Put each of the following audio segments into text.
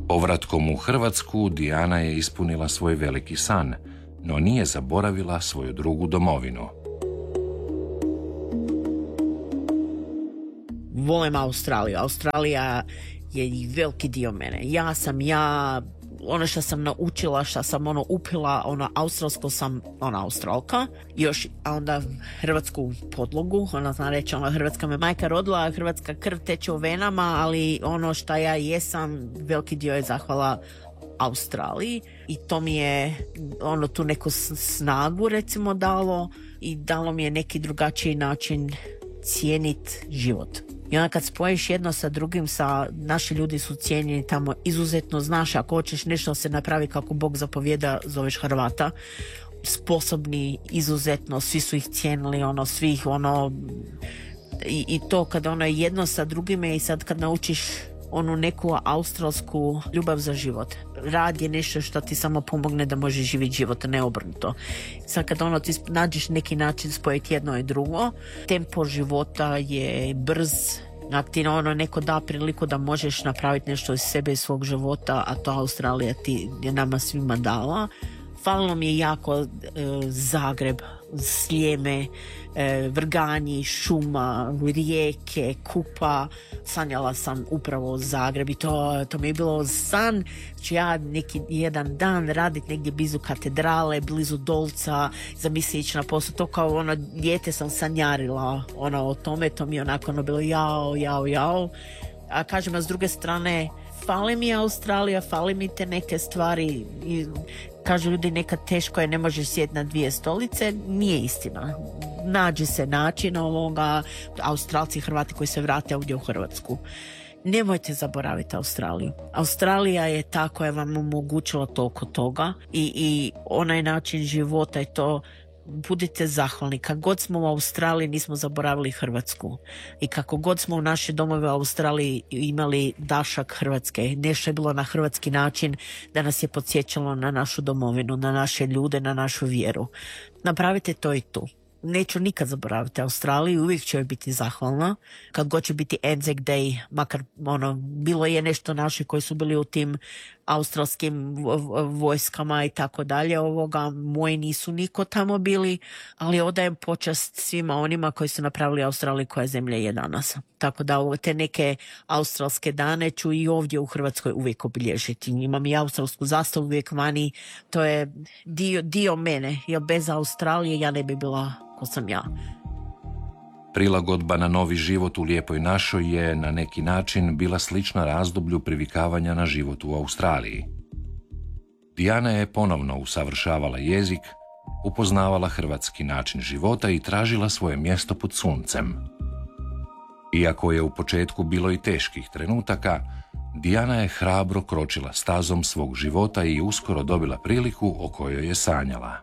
Povratkom u Hrvatsku Dijana je ispunila svoj veliki san, no nije zaboravila svoju drugu domovinu. Volim Australiju. Australija je i veliki dio mene. Ono što sam naučila, što sam upila, australsko sam Australka, još, a onda hrvatsku podlogu, zna reći, hrvatska me majka rodila, hrvatska krv teče u venama, ali ono što ja jesam, veliki dio je zahvala Australiji i to mi je tu neku snagu recimo dalo i dalo mi je neki drugačiji način cijeniti život. I onda kad spojiš jedno sa drugim, naši ljudi su cijenjeni tamo izuzetno, znaš, ako hoćeš nešto se napravi kako Bog zapovjeda, zoveš Hrvata, sposobni izuzetno, svi su ih cijenili, i to kad jedno sa drugime i sad kad naučiš onu neku australsku ljubav za život. Rad je nešto što ti samo pomogne da možeš živjeti život, ne obrnuto. Sad kad ti nađeš neki način spojiti jedno i drugo, tempo života je brz, ako ti neko da priliku da možeš napraviti nešto iz sebe i svog života, a to Australija ti je nama svima dala. Falilo mi je jako Zagreb, Sljeme, Vrganji, šuma, rijeke, Kupa. Sanjala sam upravo Zagreb i to mi je bilo san. Ću ja neki jedan dan raditi negdje blizu katedrale, blizu Dolca, zamisli ići na posao. To kao dijete sam sanjarila o tome. To mi je onako bilo jao. A kažem, a s druge strane, fali mi Australija, fali mi te neke stvari i kažu ljudi nekad teško je, ne možeš sjeti na dvije stolice. Nije istina. Nađe se način Australci i Hrvati koji se vrate ovdje u Hrvatsku. Nemojte zaboraviti Australiju. Australija je ta koja vam omogućila toliko toga i onaj način života je to. Budite zahvalni. Kako god smo u Australiji nismo zaboravili Hrvatsku. I kako god smo u naše domove u Australiji imali dašak Hrvatske. Nešto je bilo na hrvatski način da nas je podsjećalo na našu domovinu, na naše ljude, na našu vjeru. Napravite to i tu. Neću nikad zaboraviti Australiju, uvijek ću joj biti zahvalna. Kad god će biti Anzac Day, makar bilo je nešto naši koji su bili u tim australskim vojskama i tako dalje, moji nisu niko tamo bili, ali odajem počast svima onima koji su napravili Australiju koja zemlja je danas. Tako da te neke australske dane ću i ovdje u Hrvatskoj uvijek obilježiti. Imam i australsku zastavu uvijek vani, to je dio mene, jer bez Australije ja ne bi bila ko sam ja. Prilagodba na novi život u Lijepoj našoj je na neki način bila slična razdoblju privikavanja na život u Australiji. Dijana je ponovno usavršavala jezik, upoznavala hrvatski način života i tražila svoje mjesto pod suncem. Iako je u početku bilo i teških trenutaka, Dijana je hrabro kročila stazom svog života i uskoro dobila priliku o kojoj je sanjala.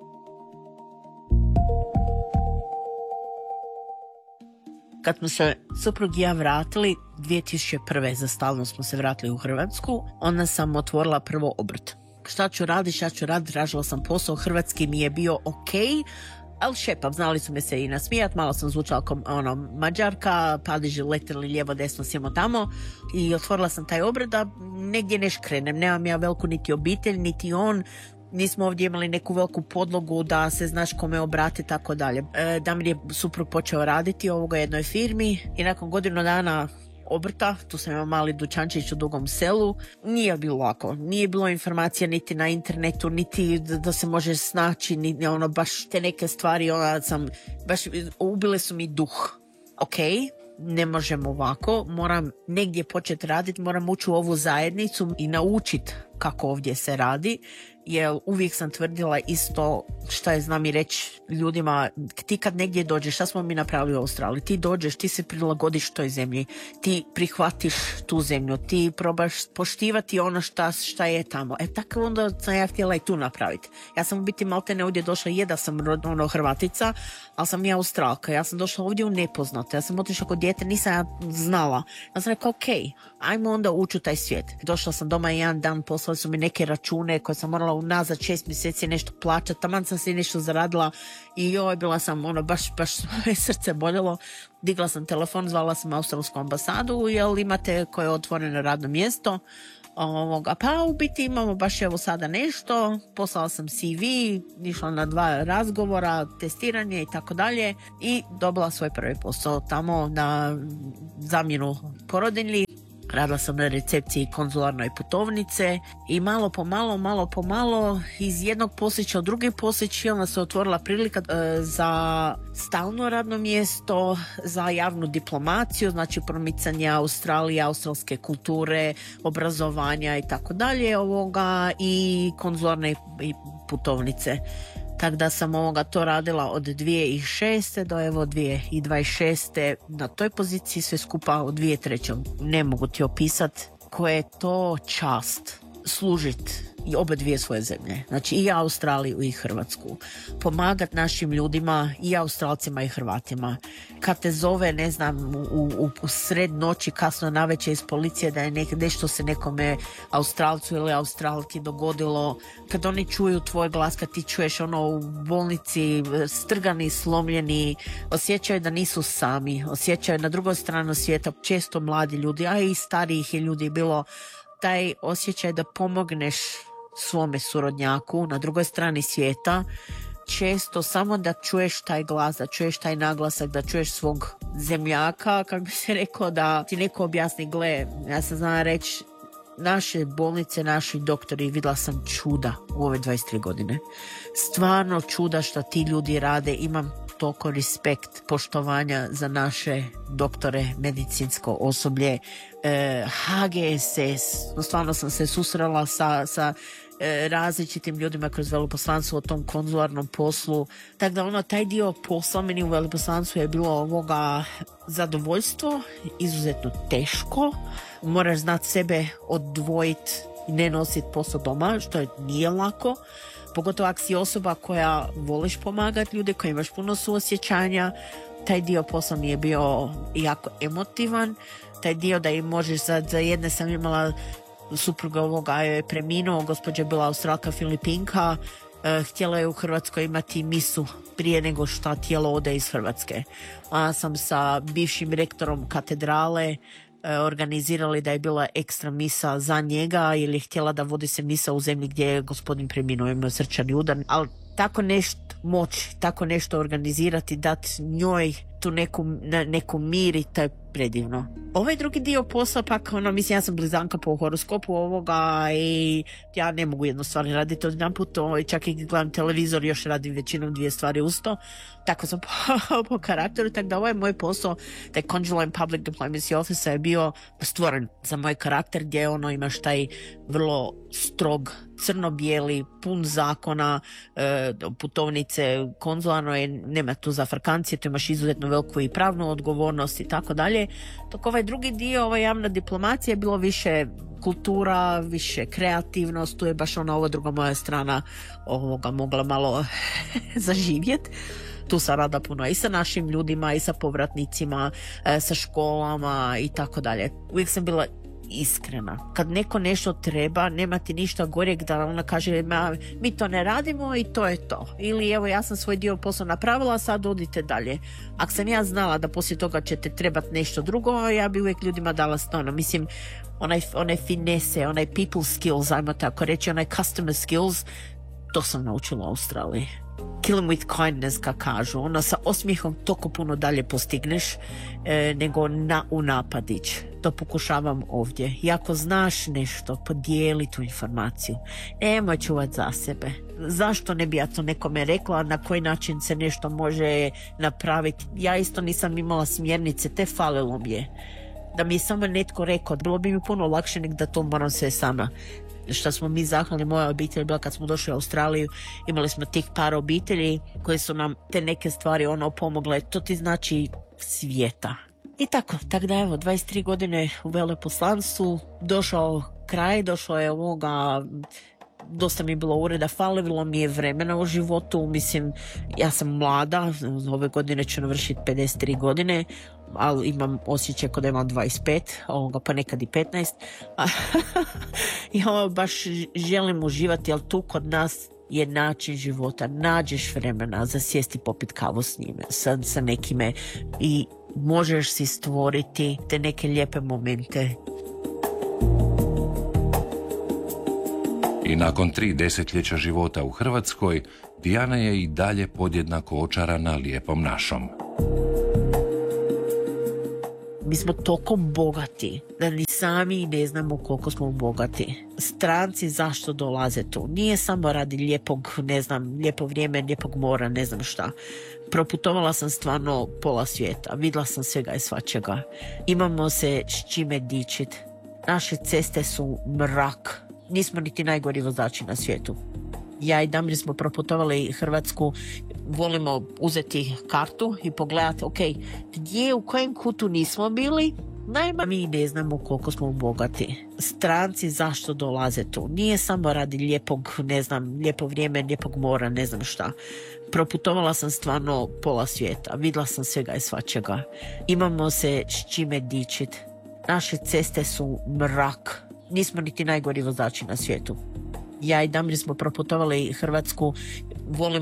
Kad smo se suprug i ja vratili, 2001. za stalno smo se vratili u Hrvatsku, onda sam otvorila prvo obrt. Šta ću raditi, tražila sam posao, hrvatski mi je bio ok, ali šepav, znali su me se i nasmijat, malo sam zvučala kao Mađarka, padeži leteli lijevo, desno, sjemo tamo i otvorila sam taj obrt da negdje ne škrenem, nemam ja veliku niti obitelj, niti on, nismo ovdje imali neku veliku podlogu da se znaš kome obrati, tako dalje. Damir je suprug počeo raditi u jednoj firmi i nakon godinu dana obrta, tu sam imao mali dućančić u Dugom Selu, nije bilo lako, nije bilo informacija niti na internetu, niti da se može snaći, ni baš te neke stvari, ubile su mi duh. Ok, ne možem ovako, moram negdje početi raditi, moram ući u ovu zajednicu i naučiti kako ovdje se radi, jer uvijek sam tvrdila isto šta je znam i reći ljudima, ti kad negdje dođeš, šta smo mi napravili u Australiji, ti dođeš, ti se prilagodiš toj zemlji, ti prihvatiš tu zemlju, ti probaš poštivati ono šta je tamo. Tako onda sam ja htjela i tu napraviti. Ja sam u biti maltene ovdje došla, da sam Hrvatica, ali sam ja Australka, ja sam došla ovdje u nepoznato, ja sam otišla kod dijete, nisam ja znala. Ja sam rekla, ok, ajmo onda ući u taj svijet. Došla sam doma jedan dan, poslali su mi neke račune koje sam morala unazad 6 mjeseci nešto plaćati, taman sam se nešto zaradila i bila sam baš srce boljelo. Digla sam telefon, zvala sam australsku ambasadu, jel imate koje je otvoreno radno mjesto, Pa u biti imamo baš evo sada nešto, poslala sam CV, išla na 2 razgovora, testiranje i tako dalje i dobila svoj prvi posao tamo na zamjenu porodilji. Radila sam na recepciji konzularnoj putovnice i malo po malo iz jednog posjeća u drugi posjeć onda se otvorila prilika za stalno radno mjesto, za javnu diplomaciju, znači promicanje Australije, australske kulture, obrazovanja i tako dalje i konzularne putovnice. Tako da sam to radila od 2006. do evo 2026. na toj poziciji, sve skupa od 2003. Ne mogu ti opisati koja je to čast služiti i oba dvije svoje zemlje. Znači i Australiju i Hrvatsku. Pomagati našim ljudima i Australcima i Hrvatima. Kad te zove, ne znam, u sred noći, kasno navečer iz policije da je nešto se nekome Australcu ili Australki dogodilo. Kad oni čuju tvoj glas, kad ti čuješ u bolnici strgani, slomljeni, osjećaju da nisu sami. Osjećaju na drugoj strani svijeta često mladi ljudi, a i starijih je ljudi bilo taj osjećaj da pomogneš svome surodnjaku na drugoj strani svijeta, često samo da čuješ taj glas, da čuješ taj naglasak, da čuješ svog zemljaka, kako bi se rekao, da ti neko objasni, gle, ja sam znala reći, naše bolnice, naši doktori, vidjela sam čuda u ove 23 godine. Stvarno čuda što ti ljudi rade, imam toliko respekt, poštovanja za naše doktore, medicinsko osoblje, HGSS, stvarno sam se susrela sa različitim ljudima kroz veleposlanstvo o tom konzularnom poslu. Tako da taj dio posla meni u veleposlanstvu je bilo zadovoljstvo, izuzetno teško. Moraš znati sebe odvojiti i ne nositi posao doma, što nije lako. Pogotovo ako si osoba koja voliš pomagati ljude, koja imaš puno suosjećanja. Taj dio posla mi je bio jako emotivan. Taj dio da i možeš, za jedne sam imala supruga je preminuo, gospođa je bila Australka, Filipinka, htjela je u Hrvatskoj imati misu prije nego što tijelo ode iz Hrvatske. A sam sa bivšim rektorom katedrale organizirali da je bila ekstra misa za njega jer je htjela da vodi se misa u zemlji gdje je gospodin preminuo, imao srčani udar. Ali tako nešto moći, tako nešto organizirati, dati njoj tu neku mir i to je predivno. Ovaj drugi dio posla pak, mislim, ja sam blizanka po horoskopu i ja ne mogu jednu stvar raditi odjedanput, čak i gledam televizor, još radim većinom 2 stvari usto, tako sam po karakteru, tako da ovaj moj posao, taj Consular and Public Diplomacy Officer je bio stvoren za moj karakter, gdje imaš taj vrlo strog, crno-bijeli, pun zakona, putovnice, konzularno je, nema tu zafrkancije, tu imaš izuzetno veliku i pravnu odgovornost i tako dalje. Dok ovaj drugi dio, ova javna diplomacija je bilo više kultura, više kreativnost, tu je baš ova druga moja strana mogla malo zaživjeti. Tu sam rada puno i sa našim ljudima i sa povratnicima, sa školama i tako dalje. Uvijek sam bila iskrena. Kad neko nešto treba, nema ti ništa gorjeg da ona kaže mi to ne radimo i to je to. Ili evo ja sam svoj dio posla napravila, sad odite dalje. Ako sam ja znala da poslije toga ćete trebati nešto drugo, ja bi uvijek ljudima dala stvarno. Mislim, onaj finese, onaj people skills, ajmo tako reći, onaj customer skills, to sam naučila u Australiji. Kill them with kindness, ka kažu. Sa osmijehom toliko puno dalje postigneš nego u napadić. To pokušavam ovdje. I ako znaš nešto, podijeli tu informaciju. Nemoj čuvati za sebe. Zašto ne bi ja to nekome rekla, na koji način se nešto može napraviti? Ja isto nisam imala smjernice, te falilo mi je. Da mi je samo netko rekao, bilo bi mi puno lakše nek da to moram sve sama. Što smo mi zahvalni, moja obitelj bila kad smo došli u Australiju, imali smo tih par obitelji koje su nam te neke stvari pomogle, to ti znači svijeta. I tako da evo, 23 godine u veleposlanstvu, došao kraj, došlo je dosta mi je bilo ureda, falilo mi je vremena u životu, mislim, ja sam mlada, ove godine ću navršiti 53 godine, ali imam osjećaj kod da imam 25, pa nekad i 15. I baš želim uživati, ali tu kod nas je način života, nađeš vremena za sjesti popit kavu s njime, sa nekime i možeš si stvoriti te neke lijepe momente. I nakon 3 desetljeća života u Hrvatskoj, Dijana je i dalje podjednako očarana lijepom našom. Mi smo toliko bogati da ni sami ne znamo koliko smo bogati. Stranci zašto dolaze tu? Nije samo radi lijepo vrijeme, lijepog mora, ne znam šta. Proputovala sam stvarno pola svijeta, vidjela sam svega i svačega. Imamo se s čime dičit. Naše ceste su mrak. Nismo niti najgori vozači na svijetu. Ja i Damir smo proputovali Hrvatsku, volimo uzeti kartu i pogledati, ok, gdje, u kojem kutu nismo bili, najma mi ne znamo koliko smo bogati. Stranci zašto dolaze tu? Nije samo radi lijepo vrijeme, lijepog mora, ne znam šta. Proputovala sam stvarno pola svijeta, vidjela sam svega i svačega. Imamo se s čime dičit. Naše ceste su mrak. Nismo niti najgori vozači na svijetu. Ja i Damir smo proputovali Hrvatsku, volimo